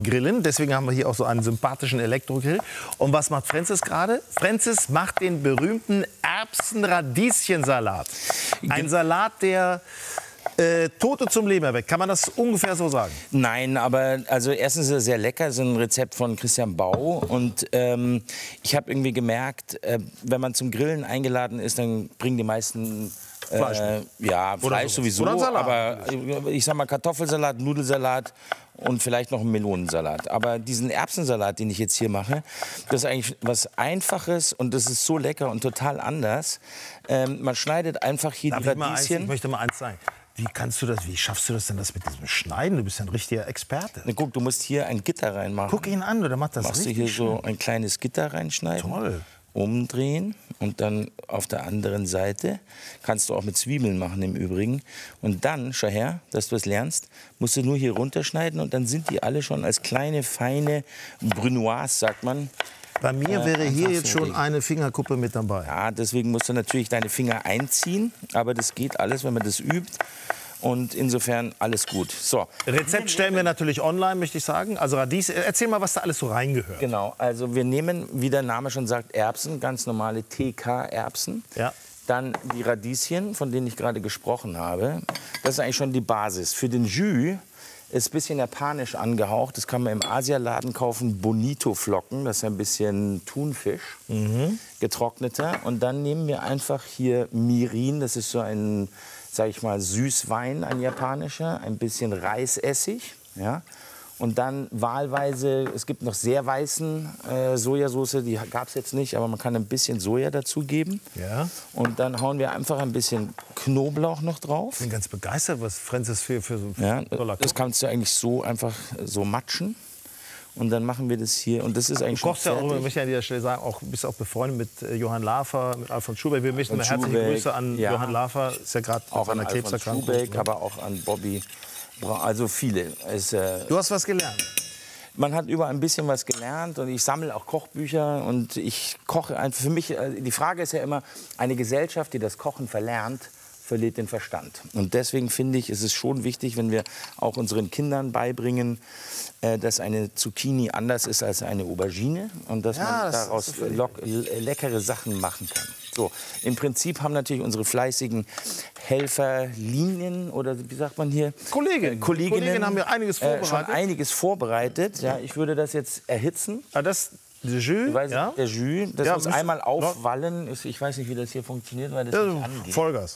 grillen. Deswegen haben wir hier auch so einen sympathischen Elektrogrill. Und was macht Francis gerade? Francis macht den berühmten Erbsen-Radieschensalat. Ein Salat, der Tote zum Leben erweckt. Kann man das ungefähr so sagen? Nein, aber also erstens ist es sehr lecker. Es ist ein Rezept von Christian Bau. Und ich habe irgendwie gemerkt, wenn man zum Grillen eingeladen ist, dann bringen die meisten Fleisch. Ja, Fleisch sowieso. Oder Salat. Aber ich sag mal Kartoffelsalat, Nudelsalat und vielleicht noch einen Melonensalat. Aber diesen Erbsensalat, den ich jetzt hier mache, das ist eigentlich was Einfaches und das ist so lecker und total anders. Man schneidet einfach hier die Radieschen. Ich möchte mal eins sagen. Wie schaffst du das denn, das mit diesem Schneiden? Du bist ja ein richtiger Experte. Na, guck, du musst hier ein Gitter reinmachen. Guck ihn an, oder macht das Machst richtig du hier schön. so ein kleines Gitter reinschneiden. Toll. Umdrehen und dann auf der anderen Seite kannst du auch mit Zwiebeln machen im Übrigen. Und dann, schau her, dass du es lernst, musst du nur hier runterschneiden und dann sind die alle schon als kleine, feine Brunoise, sagt man. Bei mir wäre hier einfach jetzt so schon eine Fingerkuppe mit dabei. Ja, deswegen musst du natürlich deine Finger einziehen, aber das geht alles, wenn man das übt. Und insofern alles gut. So. Rezept stellen wir natürlich online, möchte ich sagen. Also Radieschen, erzähl mal, was da alles so reingehört. Genau, also wir nehmen, wie der Name schon sagt, Erbsen, ganz normale TK-Erbsen. Ja. Dann die Radieschen, von denen ich gerade gesprochen habe. Das ist eigentlich schon die Basis. Für den Jus ist ein bisschen japanisch angehaucht. Das kann man im Asialaden kaufen. Bonito-Flocken, das ist ein bisschen Thunfisch, getrockneter. Und dann nehmen wir einfach hier Mirin, das ist so ein, sag ich mal, Süßwein, ein japanischer, ein bisschen Reisessig, ja. Und dann wahlweise, es gibt noch sehr weißen Sojasauce, die gab es jetzt nicht, aber man kann ein bisschen Soja dazugeben. Ja. Und dann hauen wir einfach ein bisschen Knoblauch noch drauf. Ich bin ganz begeistert, was Francis für so Ja, toller das Koch. kannst du eigentlich so einfach so matschen. Und dann machen wir das hier. Und das ist eigentlich Du kochst ja schon auch, fertig. ich möchte an dieser Stelle sagen, bist auch befreundet mit Johann Lafer, mit Alfons Schubeck. Wir möchten Und herzliche Schubeck, Grüße an ja. Johann Lafer. Ist ja gerade Auch an an einer Alfons Krebserkrankung. Schubeck, aber auch an Bobby. Also viele. Du hast was gelernt. Man hat überall ein bisschen was gelernt und ich sammle auch Kochbücher und ich koche. Für mich, die Frage ist ja immer, eine Gesellschaft, die das Kochen verlernt, verliert den Verstand. Und deswegen finde ich, ist es schon wichtig, wenn wir auch unseren Kindern beibringen, dass eine Zucchini anders ist als eine Aubergine und dass man daraus leckere Sachen machen kann. So, im Prinzip haben natürlich unsere fleißigen Helferlinien oder wie sagt man hier? Kolleginnen haben ja einiges vorbereitet. schon einiges vorbereitet. Ja, ich würde das jetzt erhitzen. Das Jus, ja? Der Jus, das Ja, muss einmal aufwallen. Ich weiß nicht, wie das hier funktioniert, weil das nicht angeht. Vollgas.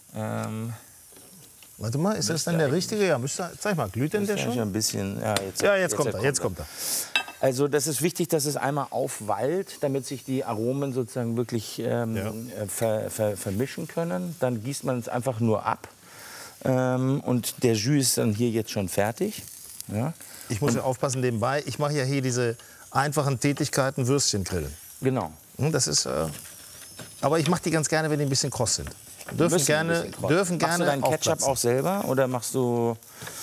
Warte mal, ist das denn der richtige? Ja, zeig mal, glüht denn der schon? Ein bisschen, Jetzt kommt er. Also das ist wichtig, dass es einmal aufwallt, damit sich die Aromen sozusagen wirklich vermischen können. Dann gießt man es einfach nur ab. Und der Jus ist dann hier jetzt schon fertig. Ja. Ich muss ja aufpassen nebenbei. Ich mache ja hier diese einfachen Tätigkeiten, Würstchen grillen. Genau. Das ist, aber ich mache die ganz gerne, wenn die ein bisschen kross sind. Dürfen gerne Machst du deinen Ketchup aufplatzen. auch selber oder machst du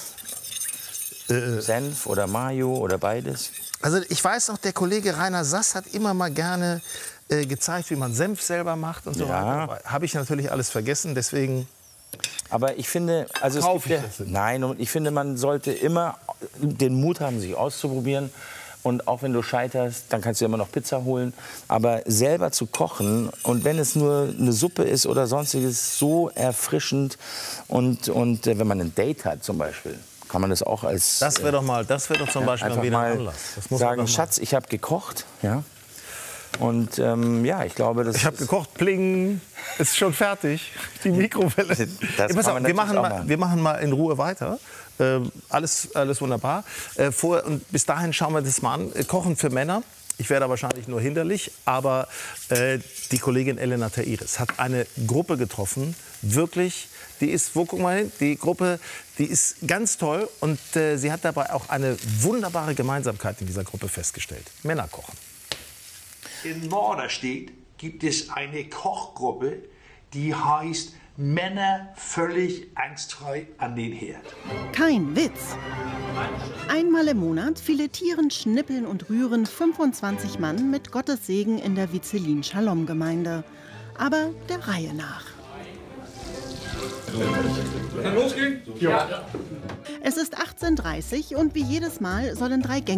Senf oder Mayo oder beides? Also ich weiß noch, der Kollege Rainer Sass hat immer mal gerne gezeigt, wie man Senf selber macht und so weiter. Habe ich natürlich alles vergessen, deswegen. Aber ich finde, also ich finde, man sollte immer den Mut haben, sich auszuprobieren. Und auch wenn du scheiterst, dann kannst du immer noch Pizza holen. Aber selber zu kochen und wenn es nur eine Suppe ist oder sonstiges, so erfrischend. Und wenn man ein Date hat zum Beispiel, kann man das auch als... Das wäre doch zum Beispiel einfach wieder ein mal Anlass. Das muss sagen, Schatz, ich habe gekocht. Ja. Und ja, ich glaube, das... Ich habe gekocht, pling, ist schon fertig. Die Mikrowelle. Wir machen mal in Ruhe weiter. Alles wunderbar. Und bis dahin schauen wir das mal an. Kochen für Männer. Ich werde wahrscheinlich nur hinderlich, aber die Kollegin Elena Tairis hat eine Gruppe getroffen, wirklich, die ist, guck mal hin, die Gruppe, die ist ganz toll und sie hat dabei auch eine wunderbare Gemeinsamkeit in dieser Gruppe festgestellt. Männer kochen. In Norderstedt gibt es eine Kochgruppe, die heißt Männer völlig angstfrei an den Herd. Kein Witz. Einmal im Monat filetieren, schnippeln und rühren 25 Mann mit Gottes Segen in der Vizelin-Shalom-Gemeinde. Aber der Reihe nach. Kann losgehen? Ja. Es ist 18:30 Uhr und wie jedes Mal sollen 3